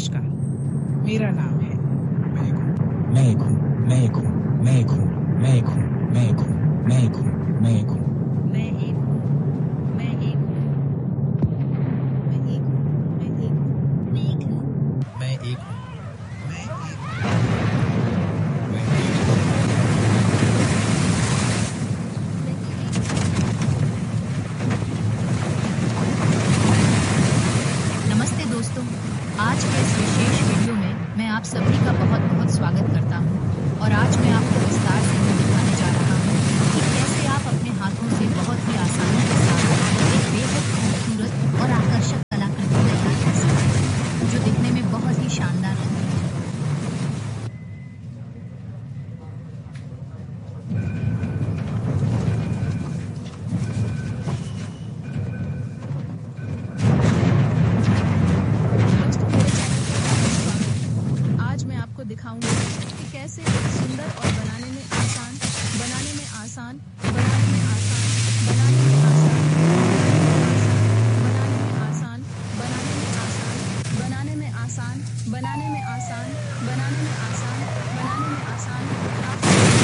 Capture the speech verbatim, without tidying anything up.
नमस्कार, मेरा नाम है मैं एक हूँ, मैं एक हूँ, मैं एक हूँ, मैं एक हूँ, मैं एक हूँ, मैं एक हूँ, मैं एक हूँ, मैं एक हूँ, मैं एक हूँ, मैं एक हूँ, मैं एक हूँ, मैं एक हूँ, मैं एक हूँ, मैं एक हूँ, मैं एक हूँ, मैं एक हूँ। नमस्ते दोस्तों, आज के इस विशेष वीडियो में मैं आप सभी का बहुत बहुत स्वागत करता हूं और आज मैं आपको विस्तार से ये दिखाने जा रहा हूं कि कैसे आप अपने हाथों से बहुत ही आसानी के साथ एक बेहद खूबसूरत और आकर्षक कलाकृति तैयार कर सकते हैं, जो दिखने में बहुत ही शानदार लगती है। दोस्तों, मेरे चैनल पर आपका स्वागत है। आज मैं आपको दिखाऊंगी कि कैसे एक सुंदर और बनाने में आसान बनाने में आसान बनाने में आसान बनाने में आसान बनाने में आसान बनाने में आसान बनाने में आसान बनाने में आसान बनाने में आसान बनाने में आसान बनाने में आसान आप